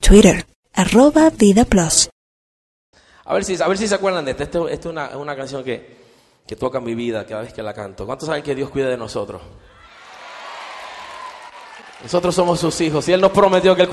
Twitter, @VidaPlus. A ver si se acuerdan de esto. Esto es una canción que toca mi vida cada vez que la canto. ¿Cuántos saben que Dios cuida de nosotros? Nosotros somos sus hijos y Él nos prometió que Él